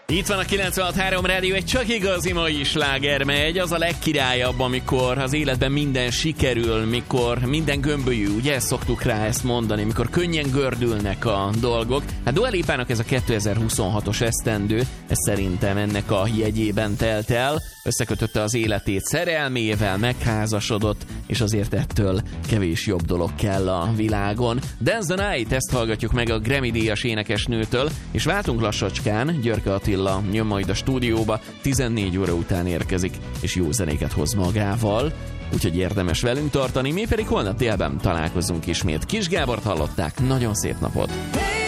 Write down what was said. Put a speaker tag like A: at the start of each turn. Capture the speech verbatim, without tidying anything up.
A: Itt van a kilencvenhat három rádió, egy csak igazi mai sláger megy, az a legkirályabb, amikor az életben minden sikerül, mikor minden gömbölyű, ugye ezt szoktuk rá ezt mondani, mikor könnyen gördülnek a dolgok. Hát Dua Lipának ez a kétezer-huszonhatos esztendő, ez szerintem ennek a jegyében telt el, összekötötte az életét szerelmével, megházasodott, és azért ettől kevés jobb dolog kell a világon. Dance the Night, ezt hallgatjuk meg a Grammy-díjas énekesnőtől, és váltunk lassacskán, Györke Attila jön majd a stúdióba, tizennégy óra után érkezik, és jó zenéket hoz magával, úgyhogy érdemes velünk tartani, mi pedig holnap délben találkozunk ismét. Kis Gábort hallották, nagyon szép napot!